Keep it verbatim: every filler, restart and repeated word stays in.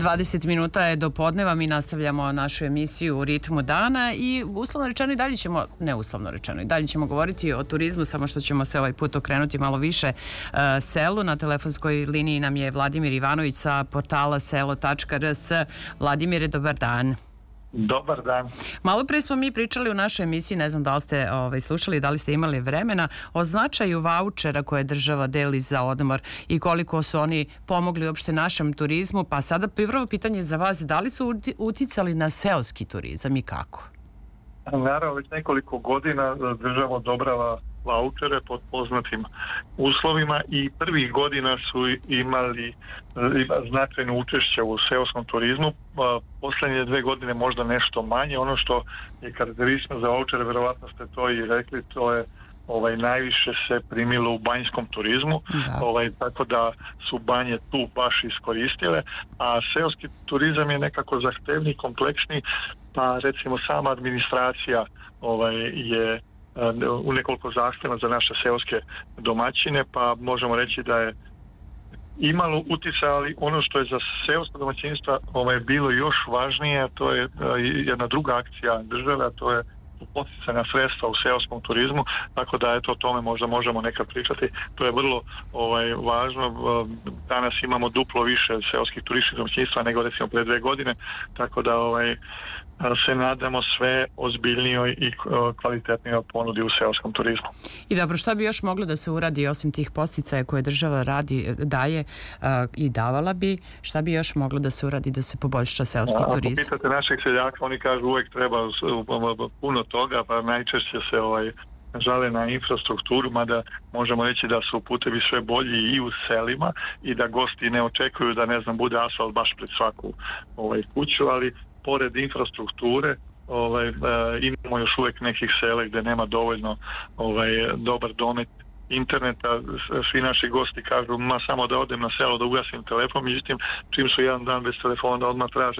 dvadeset minuta je do podneva, mi nastavljamo našu emisiju u ritmu dana i uslovno rečeno i dalje ćemo, ne uslovno rečeno, i dalje ćemo govoriti o turizmu, samo što ćemo se ovaj put okrenuti malo više uh, selu. Na telefonskoj liniji nam je Vladimir Ivanović sa portala selo tačka r s. Vladimire, dobar dan. Dobar dan. Malo pre smo mi pričali u našoj emisiji, ne znam da li ste ovaj, slušali, da li ste imali vremena, o značaju vaučera koje država deli za odmor i koliko su oni pomogli uopšte našem turizmu. Pa sada prvo pitanje za vas, da li su uticali na seoski turizam i kako? Naravno, već nekoliko godina država odobrava vaučere pod poznatim uslovima i prvih godina su imali značajno učešće u seoskom turizmu. Poslednje dve godine možda nešto manje. Ono što je karakteristično za vaučere, verovatno ste to i rekli, to je ovaj najviše se primilo u banjskom turizmu, ovaj, tako da su banje tu baš iskoristile, a seoski turizam je nekako zahtevni, kompleksni, pa recimo sama administracija ovaj, je u nekoliko zahtjeva za naše seoske domaćine, pa možemo reći da je imalo utjecaja, ali ono što je za seosko domaćinstva ovaj, bilo još važnije, a to je jedna druga akcija države, a to je poticajna sredstva u seoskom turizmu, tako da eto o tome možda možemo nekad pričati. To je vrlo ovaj, važno. Danas imamo duplo više seoskih turističkih domaćinstva nego recimo pre dve godine, tako da ovaj, se nadamo sve ozbiljnijoj i kvalitetnijoj ponudi u seoskom turizmu. I dobro, šta bi još moglo da se uradi osim tih podsticaja koje država radi, daje uh, i davala bi, šta bi još moglo da se uradi da se poboljša seoski Ako turizam? Ako pitate našeg seljaka, oni kažu uvek treba puno toga, pa najčešće se ovaj, žale na infrastrukturu, mada možemo reći da su putevi sve bolji i u selima i da gosti ne očekuju da ne znam bude asfalt baš pred svaku ovaj, kuću, ali pored infrastrukture ovaj, e, imamo još uvijek nekih sela gdje nema dovoljno ovaj, dobar domet interneta. Svi naši gosti kažu ma samo da odem na selo da ugasim telefon, međutim čim su jedan dan bez telefona odmah traže